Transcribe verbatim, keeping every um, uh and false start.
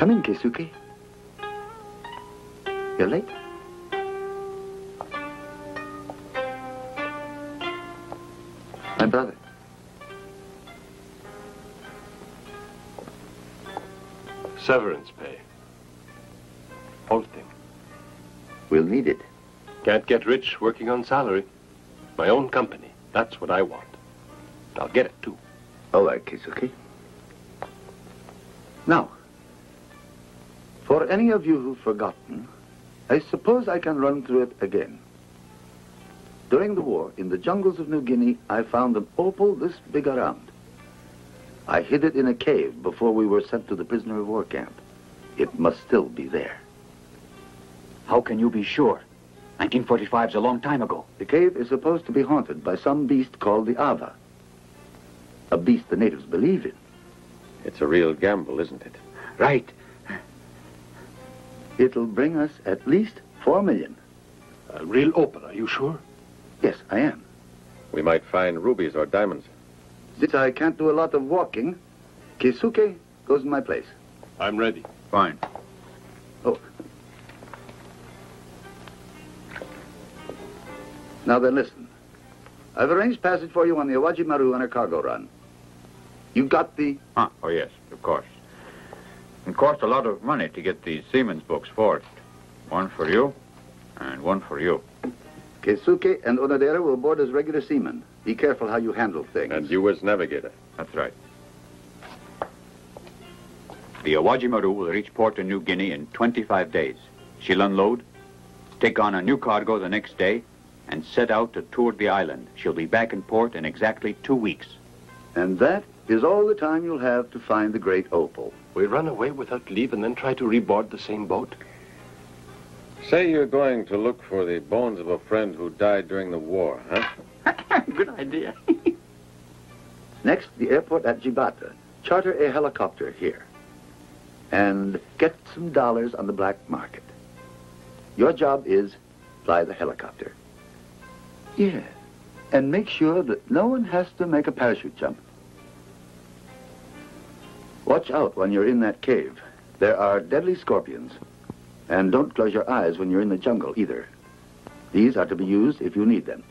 Come in, Keisuke. You're late. My brother. Severance pay. Whole thing. We'll need it. Can't get rich working on salary. My own company. That's what I want. I'll get it, too. All right, Keisuke. Now, for any of you who've forgotten, I suppose I can run through it again. During the war, in the jungles of New Guinea, I found an opal this big around. I hid it in a cave before we were sent to the prisoner of war camp. It must still be there. How can you be sure? nineteen forty-five's a long time ago. The cave is supposed to be haunted by some beast called the Ava. A beast the natives believe in. It's a real gamble, isn't it? Right. It'll bring us at least four million. A real opal, are you sure? Yes, I am. We might find rubies or diamonds. Since I can't do a lot of walking, Keisuke goes in my place. I'm ready. Fine. Oh. Now then, listen. I've arranged passage for you on the Awaji Maru on a cargo run. You got the... Ah, oh, yes, of course. It cost a lot of money to get these seaman's books forged. One for you, and one for you. Keisuke and Onodera will board as regular seamen. Be careful how you handle things. And you as navigator. That's right. The Awaji Maru will reach port in New Guinea in twenty-five days. She'll unload, take on a new cargo the next day, and set out to tour the island. She'll be back in port in exactly two weeks. And that is all the time you'll have to find the great opal. We run away without leave and then try to reboard the same boat? Say you're going to look for the bones of a friend who died during the war, huh? Good idea. Next, the airport at Jibata. Charter a helicopter here. And get some dollars on the black market. Your job is fly the helicopter. Yeah. And make sure that no one has to make a parachute jump. Watch out when you're in that cave. There are deadly scorpions. And don't close your eyes when you're in the jungle either. These are to be used if you need them.